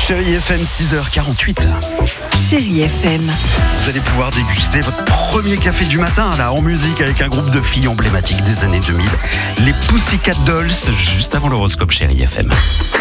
Chérie FM, 6h48. Chérie FM. Vous allez pouvoir déguster votre premier café du matin, là, en musique, avec un groupe de filles emblématiques des années 2000. Les Pussycat Dolls, juste avant l'horoscope Chérie FM.